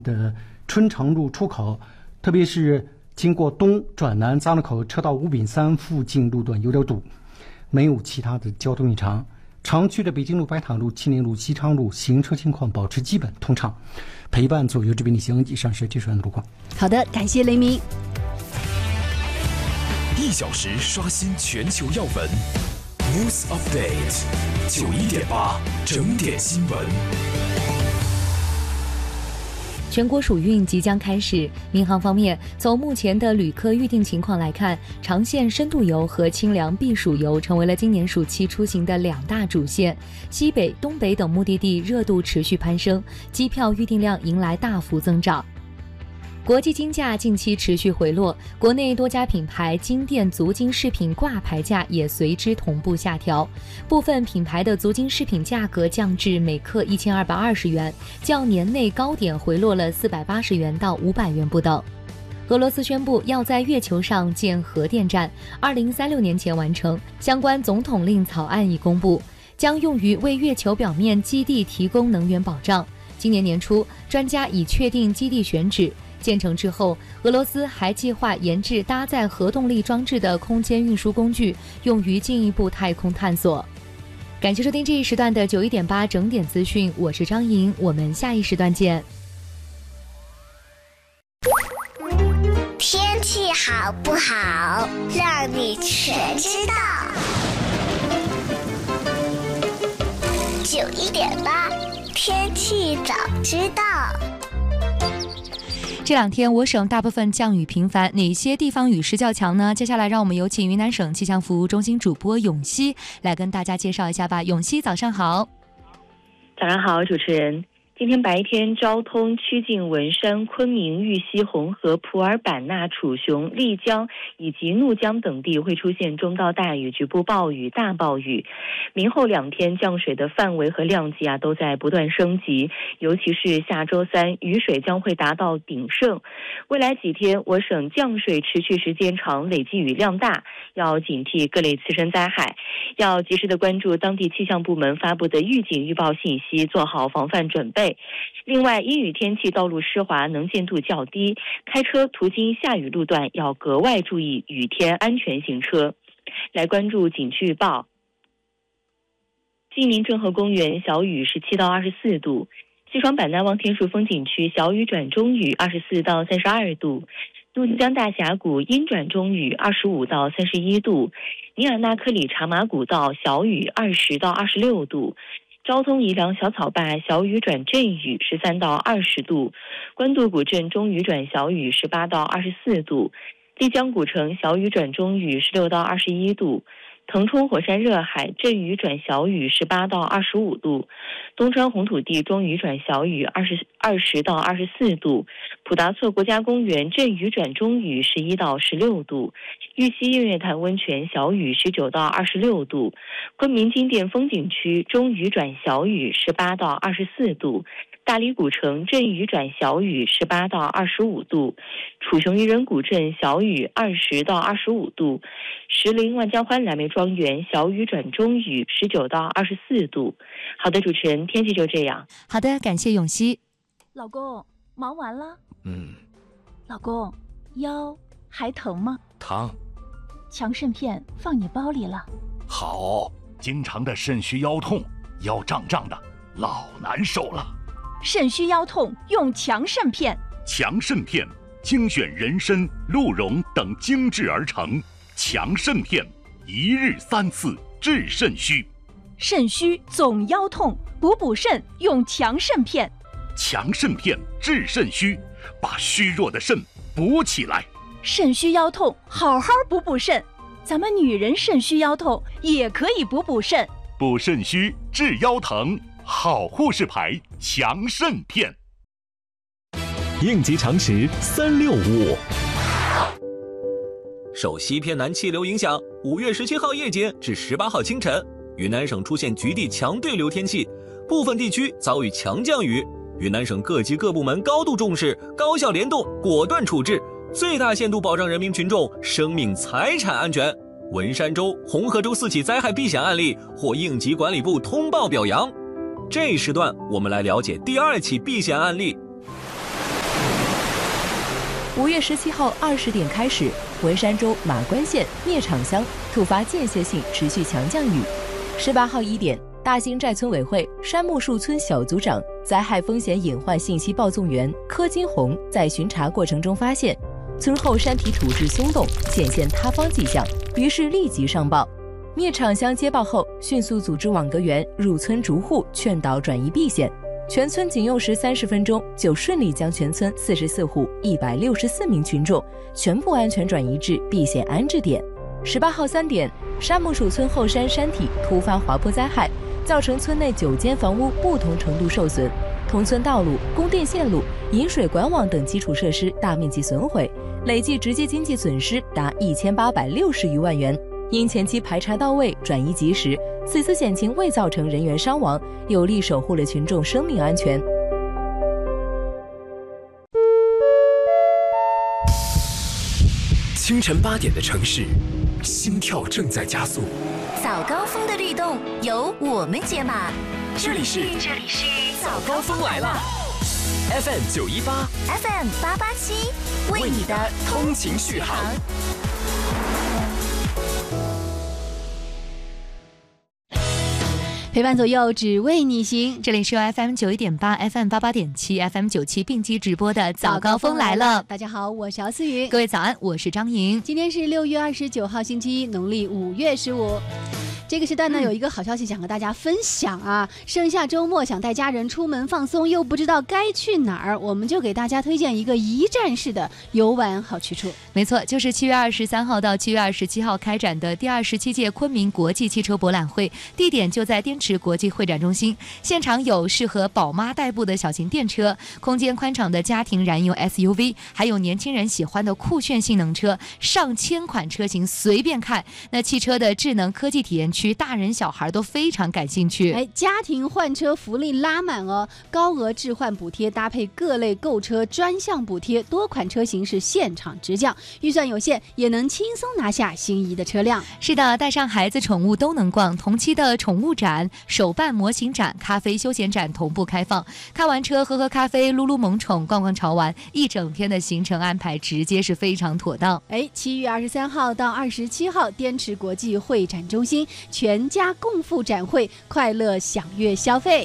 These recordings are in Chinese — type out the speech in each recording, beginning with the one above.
的春城路出口，特别是经过东转南张路口车道5丙3附近路段有点堵，没有其他的交通异常。常去的北京路、白塔路、青年路、西昌路行车情况保持基本通畅。陪伴左右这边的行，以上是技术员的路况。 好的，感谢雷鸣。 1小时刷新全球要闻 ，News Update 91.8整点新闻。 全国暑运即将开始，民航方面，从目前的旅客预订情况来看，长线深度游和清凉避暑游成为了今年暑期出行的2大主线。西北、东北等目的地热度持续攀升，机票预订量迎来大幅增长。国际金价近期持续回落，国内多家品牌金店足金饰品挂牌价也随之同步下调，部分品牌的足金饰品价格降至每克1220元，较年内高点回落了480元到500元不等。俄罗斯宣布要在月球上建核电站，2036年前完成，相关总统令草案已公布，将用于为月球表面基地提供能源保障。今年年初，专家已确定基地选址。建成之后，俄罗斯还计划研制搭载核动力装置的空间运输工具，用于进一步太空探索。感谢收听这一时段的91.8整点资讯，我是张莹，我们下一时段见。 天气好不好，让你全知道。91.8天气早知道。 这2天我省大部分降雨频繁，哪些地方雨势较强呢？接下来让我们有请云南省气象服务中心主播永熙来跟大家介绍一下吧。永熙，早上好。 早上好，主持人。今天白天，昭通、曲靖、文山、昆明、玉溪、红河、普洱、版纳、楚雄、丽江以及怒江等地会出现中到大雨、局部暴雨、大暴雨。明后2天降水的范围和量级都在不断升级，尤其是下周3，雨水将会达到鼎盛。未来几天，我省降水持续时间长，累计雨量大，要警惕各类次生灾害，要及时的关注当地气象部门发布的预警预报信息，做好防范准备。另外，阴雨天气道路湿滑，能见度较低，开车途经下雨路段要格外注意雨天安全行车。来关注景区预报。西宁郑和公园小雨17到24度，西双版纳望天树风景区小雨转中雨24到32度，怒江大峡谷阴转中雨25到31度，尼尔纳克里茶马古道小雨20到26度，昭通宜良小草坝小雨转阵雨13到20度，官渡古镇中雨转小雨18到24度，丽江古城小雨转中雨16到21度，腾冲火山热海阵雨转小雨18到25度，东川红土地中雨转小雨20到24度，普达措国家公园阵雨转中雨11到16度，玉溪映月潭温泉小雨19到26度，昆明金店风景区中雨转小雨18到24度，大理古城阵雨转小雨18到25度，楚雄渔人古镇小雨20到25度，石林万江欢蓝莓庄园小雨转中雨19到24度。好的，主持人，天气就这样。 好的，感谢永熙。 老公，忙完了？老公，腰还疼吗？ 疼。 强肾片放你包里了。 好，经常的肾虚腰痛，腰胀胀的，老难受了。 肾虚腰痛用强肾片。 强肾片精选人参、鹿茸等精制而成，强肾片1日3次治肾虚。 肾虚总腰痛，补肾用强肾片。 强肾片治肾虚，把虚弱的肾补起来。 肾虚腰痛好好补肾，咱们女人肾虚腰痛也可以补肾。 补肾虚治腰疼，好护士牌强肾片。 应急常识365。 受西偏南气流影响，5月17号夜间至18号清晨，云南省出现局地强对流天气，部分地区遭遇强降雨。云南省各级各部门高度重视，高效联动，果断处置，最大限度保障人民群众生命财产安全。文山州、红河州4起灾害避险案例获应急管理部通报表扬。这一时段，我们来了解第2起避险案例。 5月17号20点开始，文山州马关县灭场乡突发间歇性持续强降雨。18号1点，大兴寨村委会杉木树村小组长、灾害风险隐患信息报送员柯金红在巡查过程中发现，村后山体土质松动，显现塌方迹象，于是立即上报。灭场乡接报后，迅速组织网格员入村逐户劝导转移避险，全村仅用时30分钟就顺利将全村44户164名群众全部安全转移至避险安置点。18号3点，杉木树村后山山体突发滑坡灾害，造成村内9间房屋不同程度受损，同村道路、供电线路、引水管网等基础设施大面积损毁，累计直接经济损失达1860余万元。因前期排查到位、转移及时，此次险情未造成人员伤亡，有力守护了群众生命安全。 清晨8点的城市，心跳正在加速。 早高峰的律动由我们解码。 这里是早高峰来了 ，FM 918 ，FM 887， 为你的通勤续航。 陪伴左右，只为你行。 这里是由 FM 91.8、FM 88.7、FM 97并机直播的早高峰来了。 大家好，我是姚思雨。 各位早安，我是张莹。 今天是6月29号星期一，农历5月15。这个时段呢，有一个好消息想和大家分享啊！盛夏周末想带家人出门放松，又不知道该去哪儿，我们就给大家推荐一个一站式的游玩好去处。 没错，就是7月23号到7月27号开展的第27届昆明国际汽车博览会，地点就在滇池国际会展中心。现场有适合宝妈代步的小型电车，空间宽敞的家庭燃油 SUV， 还有年轻人喜欢的酷炫性能车，上千款车型随便看。那汽车的智能科技体验区，大人小孩都非常感兴趣。 家庭换车福利拉满哦，高额置换补贴搭配各类购车专项补贴，多款车型是现场直降，预算有限也能轻松拿下心仪的车辆。 是的，带上孩子宠物都能逛。同期的宠物展、手办模型展、咖啡休闲展同步开放，看完车喝喝咖啡、撸撸萌宠、逛逛潮玩，一整天的行程安排直接是非常妥当。 7月23号到27号，滇池国际会展中心全家共赴展会，快乐享乐消费。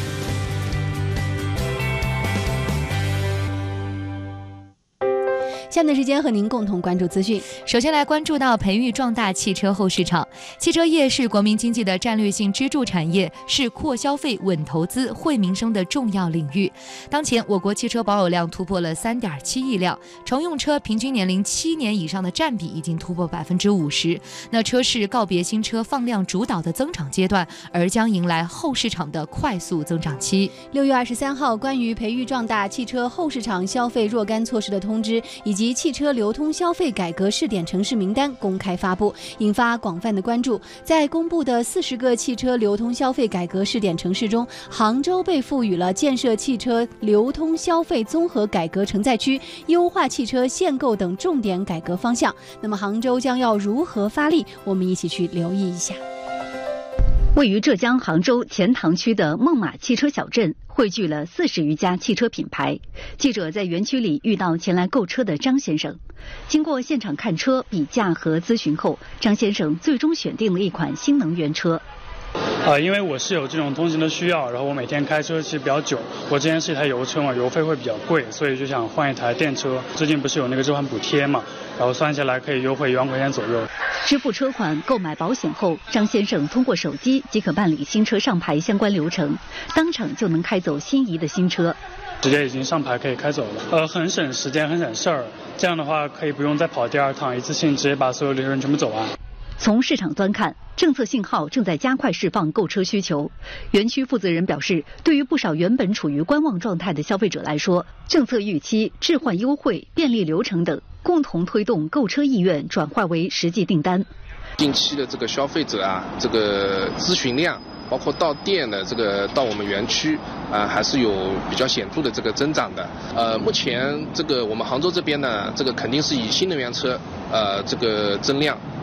下面的时间和您共同关注资讯。 首先来关注到培育壮大汽车后市场。汽车业是国民经济的战略性支柱产业，是扩消费、稳投资、惠民生的重要领域。当前我国汽车保有量突破了3.7亿辆，乘用车平均年龄7年以上的占比已经突破50%。那车市告别新车放量主导的增长阶段，而将迎来后市场的快速增长期。 6月23号，关于培育壮大汽车后市场消费若干措施的通知以及汽车流通消费改革试点城市名单公开发布，引发广泛的关注。在公布的40个汽车流通消费改革试点城市中，杭州被赋予了建设汽车流通消费综合改革承载区、优化汽车限购等重点改革方向。那么杭州将要如何发力？我们一起去留意一下。 位于浙江杭州钱塘区的孟马汽车小镇汇聚了40余家汽车品牌。记者在园区里遇到前来购车的张先生，经过现场看车、比价和咨询后，张先生最终选定了一款新能源车。 因为我是有这种通勤的需要，然后我每天开车其实比较久，我之前是一台油车嘛，油费会比较贵，所以就想换一台电车。最近不是有那个置换补贴嘛，然后算下来可以优惠1万块钱左右。 支付车款、购买保险后，张先生通过手机即可办理新车上牌相关流程，当场就能开走心仪的新车。 直接已经上牌可以开走了，很省时间，很省事儿。这样的话可以不用再跑第二趟，一次性直接把所有流程全部走完。 从市场端看，政策信号正在加快释放购车需求。园区负责人表示，对于不少原本处于观望状态的消费者来说，政策预期、置换优惠、便利流程等，共同推动购车意愿转化为实际订单。 近期的这个消费者这个咨询量，包括到店的到我们园区还是有比较显著的这个增长的。目前我们杭州这边呢，肯定是以新能源车这个增量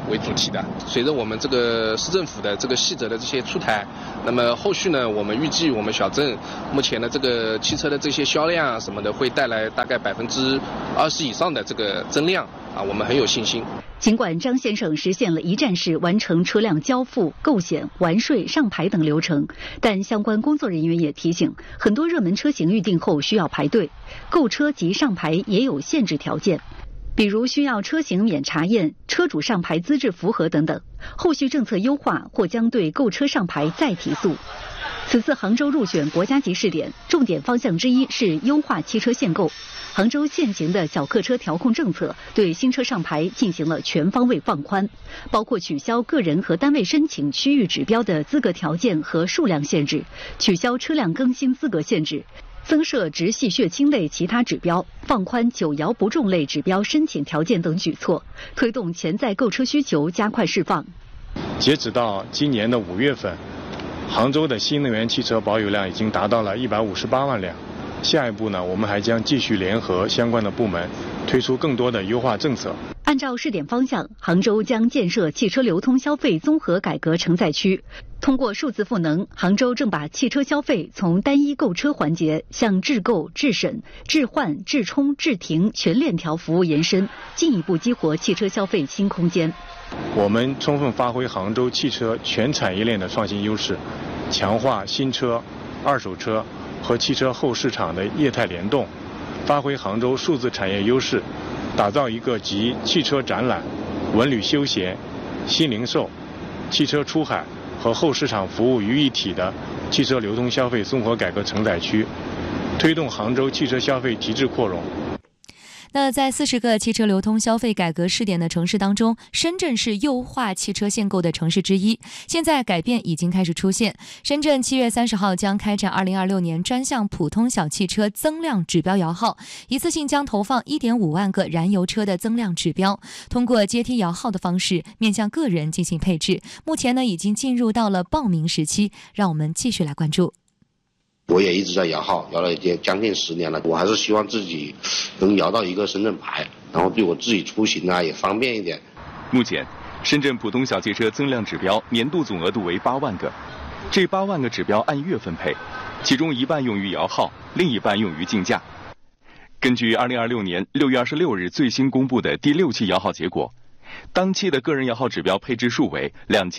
为主题的。随着我们这个市政府的这个细则的这些出台，那么后续呢，我们预计我们小镇目前的这个汽车的这些销量什么的，会带来大概20%以上的这个增量啊，我们很有信心。 尽管张先生实现了一站式完成车辆交付、购险、完税、上牌等流程，但相关工作人员也提醒，很多热门车型预定后需要排队，购车及上牌也有限制条件，比如需要车型免查验、车主上牌资质符合等等。后续政策优化或将对购车上牌再提速。此次杭州入选国家级试点，重点方向之一是优化汽车限购。杭州现行的小客车调控政策对新车上牌进行了全方位放宽，包括取消个人和单位申请区域指标的资格条件和数量限制，取消车辆更新资格限制，增设直系血亲类其他指标，放宽9摇不中类指标申请条件等举措，推动潜在购车需求加快释放。 截止到今年的5月份，杭州的新能源汽车保有量已经达到了158万辆。下一步呢，我们还将继续联合相关的部门，推出更多的优化政策。 按照试点方向，杭州将建设汽车流通消费综合改革承载区。通过数字赋能，杭州正把汽车消费从单一购车环节向质购、质审、置换、置充、置停全链条服务延伸，进一步激活汽车消费新空间。 我们充分发挥杭州汽车全产业链的创新优势，强化新车、二手车和汽车后市场的业态联动，发挥杭州数字产业优势，打造一个集汽车展览、文旅休闲、新零售、汽车出海和后市场服务于一体的汽车流通消费综合改革承载区，推动杭州汽车消费提质扩容。 那在40个汽车流通消费改革试点的城市当中，深圳是优化汽车限购的城市之一。现在改变已经开始出现，深圳7月30号将开展2026年专项普通小汽车增量指标摇号，一次性将投放1.5万个燃油车的增量指标，通过阶梯摇号的方式面向个人进行配置。目前呢，已经进入到了报名时期，让我们继续来关注。 我也一直在摇号，摇了将近10年了。我还是希望自己能摇到一个深圳牌，然后对我自己出行也方便一点。 目前，深圳普通小汽车增量指标年度总额度为8万个，这8万个指标按月分配，其中1半用于摇号，另1半用于竞价。根据2026年6月26日最新公布的第6期摇号结果，当期的个人摇号指标配置数为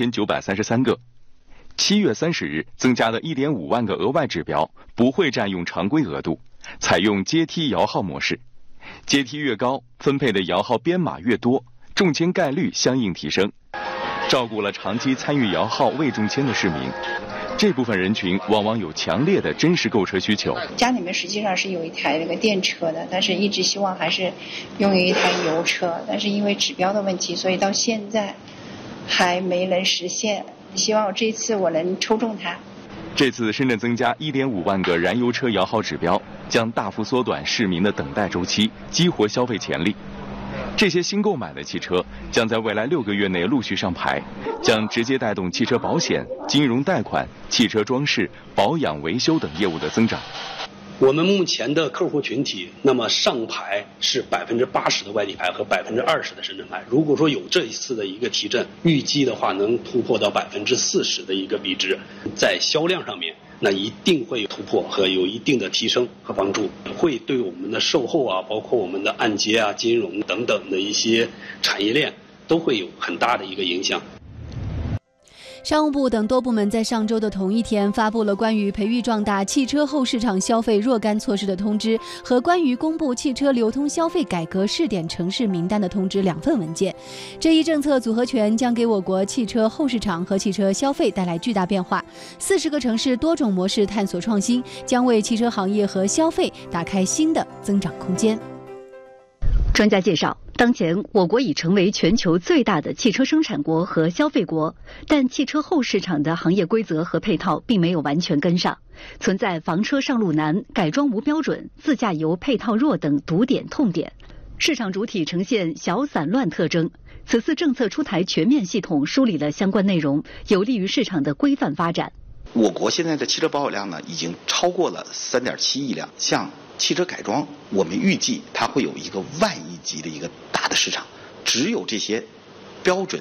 2933个。7月30日增加了1.5万个额外指标，不会占用常规额度，采用阶梯摇号模式。阶梯越高，分配的摇号编码越多，中签概率相应提升，照顾了长期参与摇号未中签的市民。这部分人群往往有强烈的真实购车需求。 家里面实际上是有一台这个电车的，但是一直希望还是拥有一台油车，但是因为指标的问题，所以到现在还没能实现。希望这次我能抽中它。 这次深圳增加1.5万个燃油车摇号指标，将大幅缩短市民的等待周期，激活消费潜力。这些新购买的汽车将在未来6个月内陆续上牌，将直接带动汽车保险、金融贷款、汽车装饰、保养维修等业务的增长。 我们目前的客户群体，那么上牌是80%的外地牌和20%的深圳牌。如果说有这一次的一个提振，预计的话能突破到40%的一个比值，在销量上面，那一定会有突破和有一定的提升和帮助，会对我们的售后包括我们的按揭金融等等的一些产业链都会有很大的一个影响。 商务部等多部门在上周的同一天发布了关于培育壮大汽车后市场消费若干措施的通知和关于公布汽车流通消费改革试点城市名单的通知2份文件。这一政策组合拳将给我国汽车后市场和汽车消费带来巨大变化。40个城市多种模式探索创新，将为汽车行业和消费打开新的增长空间。 专家介绍，当前我国已成为全球最大的汽车生产国和消费国，但汽车后市场的行业规则和配套并没有完全跟上，存在房车上路难、改装无标准、自驾游配套弱等堵点痛点，市场主体呈现小散乱特征。此次政策出台全面系统梳理了相关内容，有利于市场的规范发展。 我国现在的汽车保有量呢，已经超过了3.7亿辆。像汽车改装，我们预计它会有一个1万亿级的一个大的市场。只有这些标准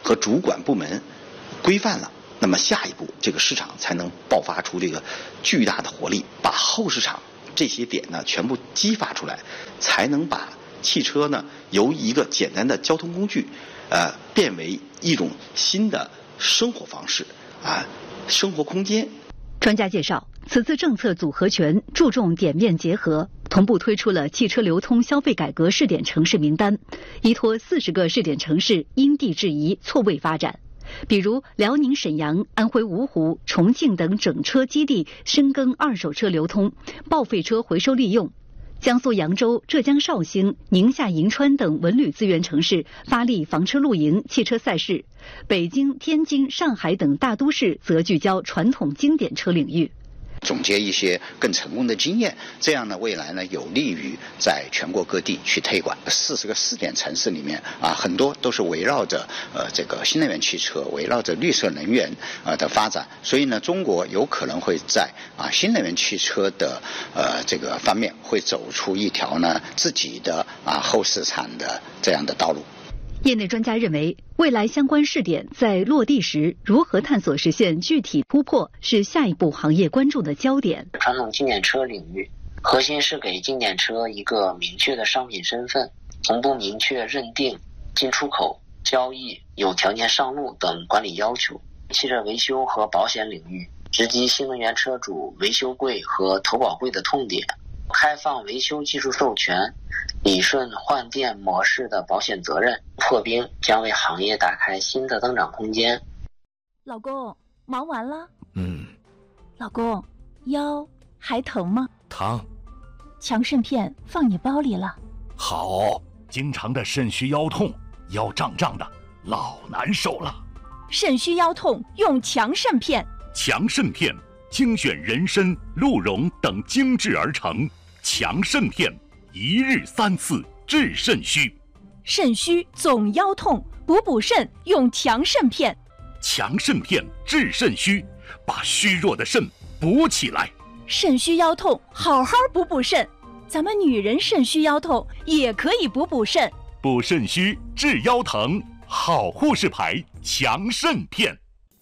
和主管部门规范了，那么下一步这个市场才能爆发出这个巨大的活力，把后市场这些点呢全部激发出来，才能把汽车呢由一个简单的交通工具，变为一种新的生活方式生活空间。 专家介绍，此次政策组合拳注重点面结合，同步推出了汽车流通消费改革试点城市名单，依托40个试点城市因地制宜错位发展。比如辽宁沈阳、安徽芜湖、重庆等整车基地深耕二手车流通、报废车回收利用；江苏扬州、浙江绍兴、宁夏银川等文旅资源城市发力房车露营、汽车赛事；北京、天津、上海等大都市则聚焦传统经典车领域。 总结一些更成功的经验，这样呢，未来呢有利于在全国各地去推广。40个试点城市里面很多都是围绕着这个新能源汽车，围绕着绿色能源的发展，所以呢，中国有可能会在新能源汽车的这个方面会走出一条呢自己的后市场的这样的道路。 业内专家认为，未来相关试点在落地时如何探索实现具体突破，是下一步行业关注的焦点。 传统经典车领域，核心是给经典车一个明确的商品身份，同步明确认定、进出口、交易、有条件上路等管理要求。汽车维修和保险领域，直击新能源车主维修贵和投保贵的痛点，开放维修技术授权，理顺换电模式的保险责任，破冰将为行业打开新的增长空间。 老公，忙完了？老公，腰还疼吗？ 疼。 强肾片放你包里了。 好，经常的肾虚腰痛，腰胀胀的，老难受了。 肾虚腰痛用强肾片。 强肾片精选人参、鹿茸等精制而成，强肾片一日3次治肾虚。 肾虚总腰痛，补肾用强肾片。 强肾片治肾虚，把虚弱的肾补起来。 肾虚腰痛，好好补肾。咱们女人肾虚腰痛也可以补肾。 补肾虚治腰疼，好护士牌强肾片。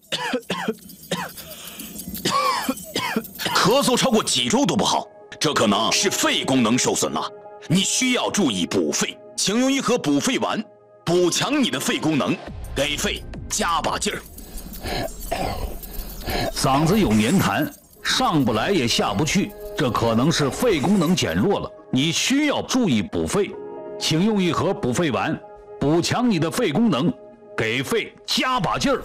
咳嗽超过几周都不好，这可能是肺功能受损了，你需要注意补肺。请用一盒补肺丸，补强你的肺功能，给肺加把劲儿。 嗓子有黏痰，上不来也下不去，这可能是肺功能减弱了，你需要注意补肺。请用一盒补肺丸，补强你的肺功能，给肺加把劲儿。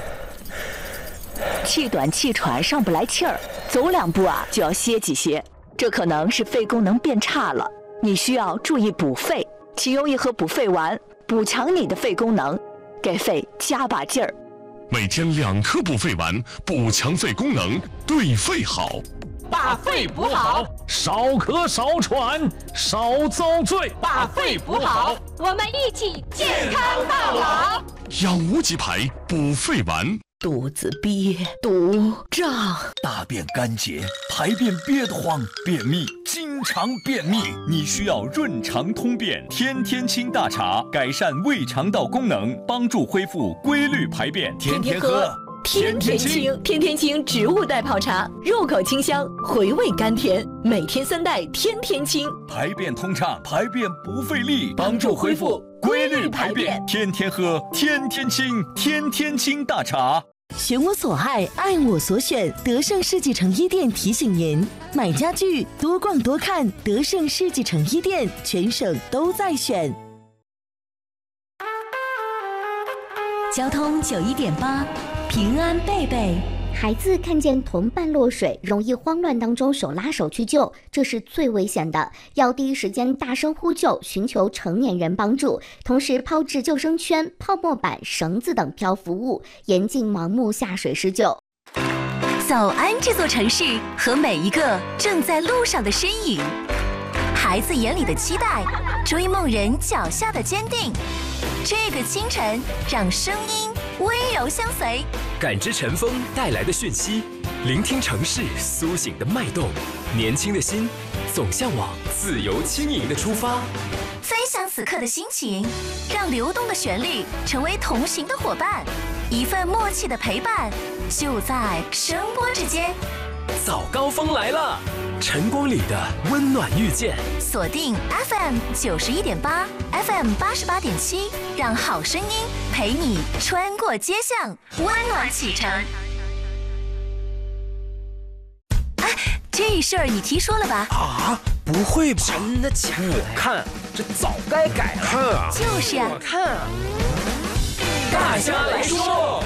气短气喘上不来气儿，走2步就要歇几歇，这可能是肺功能变差了，你需要注意补肺。请用一盒补肺丸，补强你的肺功能，给肺加把劲儿。 每天2颗补肺丸，补强肺功能，对肺好。 把肺补好， 少咳少喘少遭罪。 把肺补好，我们一起健康到老。 养无极牌补肺丸。 肚子憋、堵、胀， 大便干结，排便憋得慌，便秘，经常便秘，你需要润肠通便天天清大茶，改善胃肠道功能，帮助恢复规律排便。天天喝， 天天清。天天清植物代泡茶，入口清香，回味甘甜，每天3袋，天天清， 排便通畅，排便不费力，帮助恢复规律排便。天天喝，天天清，天天清大茶。 选我所爱，爱我所选。德胜世纪城一店提醒您：买家具多逛多看，德胜世纪城一店全省都在选。 交通91.8，平安贝贝。 孩子看见同伴落水，容易慌乱当中手拉手去救，这是最危险的。要第一时间大声呼救，寻求成年人帮助，同时抛掷救生圈、泡沫板、绳子等漂浮物，严禁盲目下水施救。 早安这座城市和每一个正在路上的身影，孩子眼里的期待，追梦人脚下的坚定。这个清晨，让声音温柔相随， 感知晨风带来的讯息，聆听城市苏醒的脉动，年轻的心总向往自由轻盈的出发。 分享此刻的心情，让流动的旋律成为同行的伙伴，一份默契的陪伴，就在声波之间。 早高峰来了，晨光里的温暖遇见。 锁定 FM 91.8 FM 88.7，让好声音陪你穿过街巷，温暖启程。哎，这事儿你提说了吧？ 啊，不会吧？真的假的？我看这早该改了。看啊， 就是啊， 我看啊。大家来说。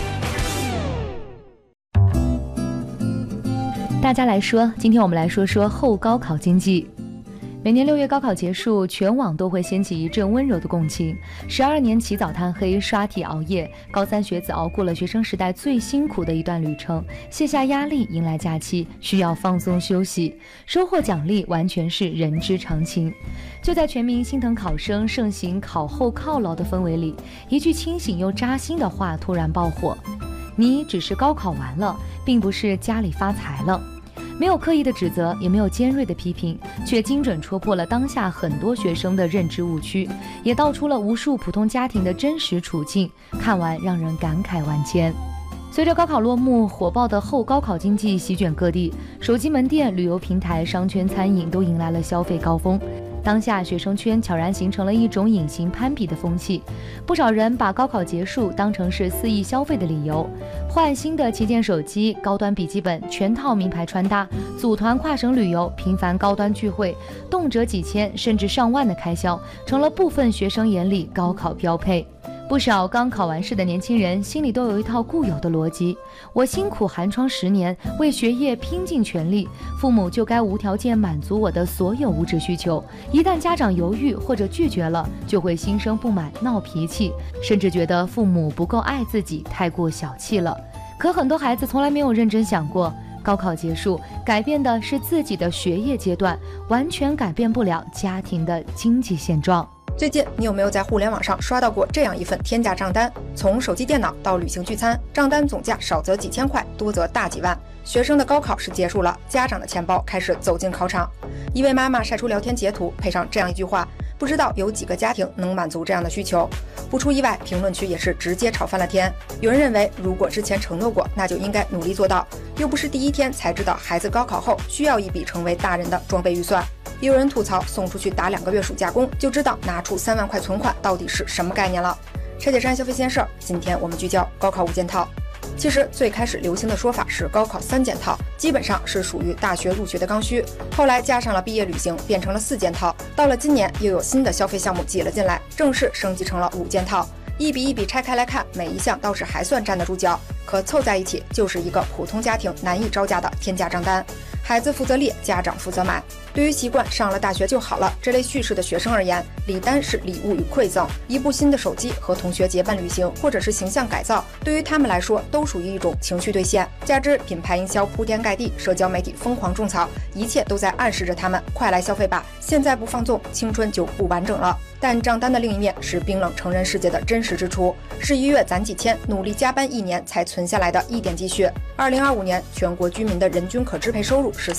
大家来说，今天我们来说说后高考经济。每年6月高考结束，全网都会掀起一阵温柔的共情。12年起早贪黑、刷题熬夜，高3学子熬过了学生时代最辛苦的一段旅程，卸下压力，迎来假期，需要放松休息，收获奖励完全是人之常情。就在全民心疼考生、盛行考后犒劳的氛围里，一句清醒又扎心的话突然爆火：你只是高考完了，并不是家里发财了。没有刻意的指责，也没有尖锐的批评，却精准戳破了当下很多学生的认知误区，也道出了无数普通家庭的真实处境，看完让人感慨万千。随着高考落幕，火爆的后高考经济席卷各地，手机门店、旅游平台、商圈、餐饮都迎来了消费高峰。当下学生圈悄然形成了一种隐形攀比的风气，不少人把高考结束当成是肆意消费的理由，换新的旗舰手机、高端笔记本、全套名牌穿搭、组团跨省旅游、频繁高端聚会，动辄几千甚至上万的开销，成了部分学生眼里高考标配。不少刚考完试的年轻人心里都有一套固有的逻辑：我辛苦寒窗10年，为学业拼尽全力，父母就该无条件满足我的所有物质需求。一旦家长犹豫或者拒绝了，就会心生不满、闹脾气，甚至觉得父母不够爱自己，太过小气了。可很多孩子从来没有认真想过，高考结束，改变的是自己的学业阶段，完全改变不了家庭的经济现状。 最近你有没有在互联网上刷到过这样一份天价账单？从手机、电脑到旅行聚餐，账单总价少则几千块，多则大几万。学生的高考是结束了，家长的钱包开始走进考场。一位妈妈晒出聊天截图，配上这样一句话：不知道有几个家庭能满足这样的需求。不出意外，评论区也是直接吵翻了天。有人认为，如果之前承诺过，那就应该努力做到，又不是第一天才知道孩子高考后需要一笔成为大人的装备预算。也有人吐槽，送出去打2个月暑假工，就知道拿出3万块存款到底是什么概念了。拆解山消费鲜事儿，今天我们聚焦高考5件套。其实最开始流行的说法是高考3件套，基本上是属于大学入学的刚需，后来加上了毕业旅行，变成了4件套。到了今年，又有新的消费项目挤了进来，正式升级成了5件套。一笔一笔拆开来看，每一项倒是还算站得住脚，可凑在一起就是一个普通家庭难以招架的天价账单。孩子负责列，家长负责买。对于习惯上了大学就好了这类叙事的学生而言，礼单是礼物与馈赠，一部新的手机和同学结伴旅行，或者是形象改造，对于他们来说都属于一种情绪兑现。加之品牌营销铺天盖地，社交媒体疯狂种草，一切都在暗示着他们快来消费吧，现在不放纵，青春就不完整了。但账单的另一面是冰冷成人世界的真实支出，是1月攒几千，努力加班1年才存下来的一点积蓄。2025年全国居民的人均可支配收入是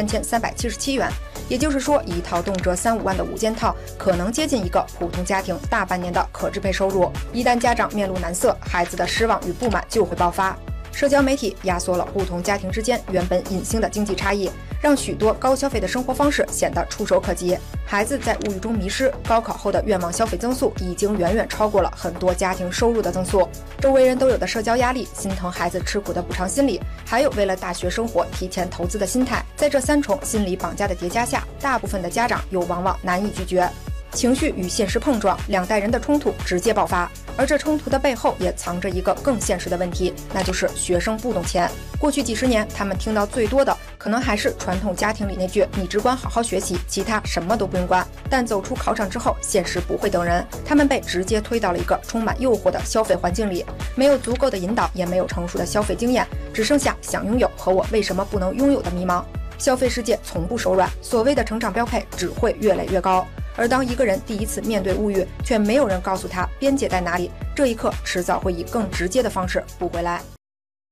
43377元，也就是说，一套动辄3-5万的5件套，可能接近一个普通家庭大半年的可支配收入。一旦家长面露难色，孩子的失望与不满就会爆发。社交媒体压缩了不同家庭之间原本隐性的经济差异，让许多高消费的生活方式显得触手可及。孩子在物欲中迷失，高考后的愿望消费增速已经远远超过了很多家庭收入的增速。周围人都有的社交压力，心疼孩子吃苦的补偿心理，还有为了大学生活提前投资的心态，在这3重心理绑架的叠加下，大部分的家长又往往难以拒绝。情绪与现实碰撞，2代人的冲突直接爆发。而这冲突的背后也藏着一个更现实的问题，那就是学生不懂钱。过去几十年，他们听到最多的可能还是传统家庭里那句“你只管好好学习，其他什么都不用管”。但走出考场之后，现实不会等人，他们被直接推到了一个充满诱惑的消费环境里，没有足够的引导，也没有成熟的消费经验，只剩下想拥有和我为什么不能拥有的迷茫。消费世界从不手软，所谓的成长标配只会越来越高。而当一个人第一次面对物欲，却没有人告诉他边界在哪里，这一刻迟早会以更直接的方式补回来。